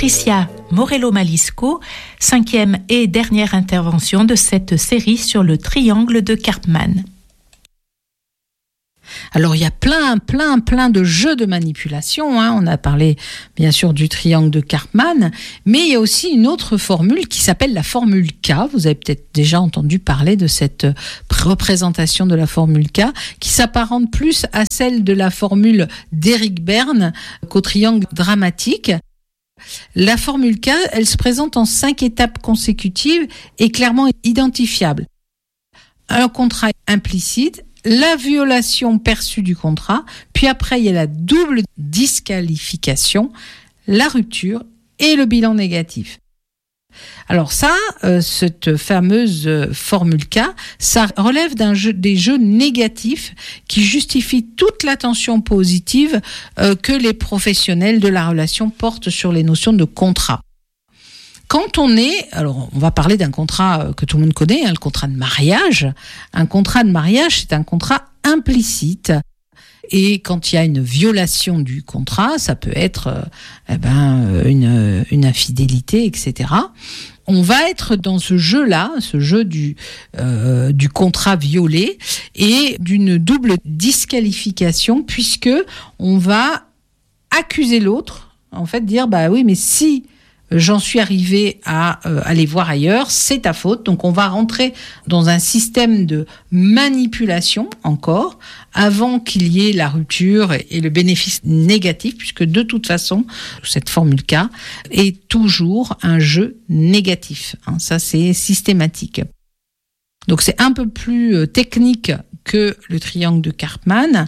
Patricia Morello-Malisco, 5e et dernière intervention de cette série sur le triangle de Karpman. Alors, il y a plein de jeux de manipulation. On a parlé, bien sûr, du triangle de Karpman, mais il y a aussi une autre formule qui s'appelle la formule K. Vous avez peut-être déjà entendu parler de cette représentation de la formule K, qui s'apparente plus à celle de la formule d'Eric Berne qu'au triangle dramatique. La formule K, elle se présente en 5 étapes consécutives et clairement identifiables. Un contrat implicite, la violation perçue du contrat, puis après il y a la double disqualification, la rupture et le bilan négatif. Alors ça, cette fameuse formule K, ça relève des jeux négatifs qui justifient toute l'attention positive que les professionnels de la relation portent sur les notions de contrat. Quand on va parler d'un contrat que tout le monde connaît, le contrat de mariage. Un contrat de mariage, c'est un contrat implicite. Et quand il y a une violation du contrat, ça peut être une infidélité, etc. On va être dans ce jeu-là, ce jeu du contrat violé et d'une double disqualification, puisque on va accuser l'autre, en fait, dire oui, mais si j'en suis arrivé à aller voir ailleurs, c'est ta faute. Donc on va rentrer dans un système de manipulation encore, avant qu'il y ait la rupture et le bénéfice négatif, puisque de toute façon, cette formule K est toujours un jeu négatif. Ça, c'est systématique. Donc c'est un peu plus technique que le triangle de Karpman.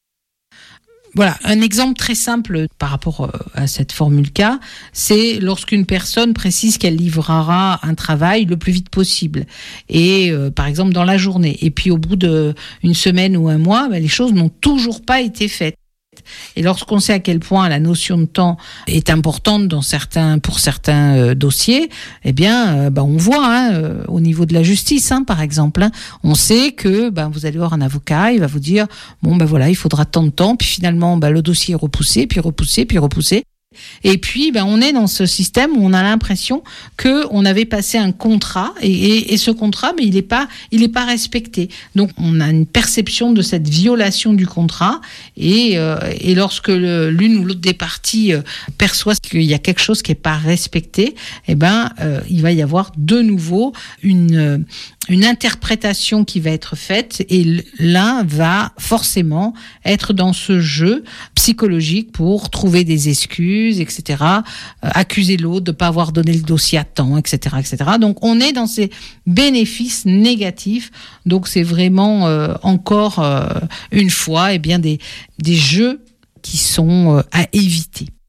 Voilà, un exemple très simple par rapport à cette formule K, c'est lorsqu'une personne précise qu'elle livrera un travail le plus vite possible, et par exemple dans la journée, et puis au bout d'une semaine ou un mois, les choses n'ont toujours pas été faites. Et lorsqu'on sait à quel point la notion de temps est importante pour certains dossiers, on voit au niveau de la justice, par exemple, on sait que vous allez voir un avocat, il va vous dire il faudra tant de temps, puis finalement le dossier est repoussé, puis repoussé, puis repoussé. Et puis, on est dans ce système où on a l'impression que on avait passé un contrat et ce contrat, il est pas respecté. Donc, on a une perception de cette violation du contrat et lorsque l'une ou l'autre des parties perçoit qu'il y a quelque chose qui est pas respecté, il va y avoir de nouveau une interprétation qui va être faite et l'un va forcément être dans ce jeu psychologique pour trouver des excuses, etc., accuser l'autre de ne pas avoir donné le dossier à temps, etc., etc. Donc, on est dans ces bénéfices négatifs. Donc, c'est vraiment encore une fois des jeux qui sont à éviter.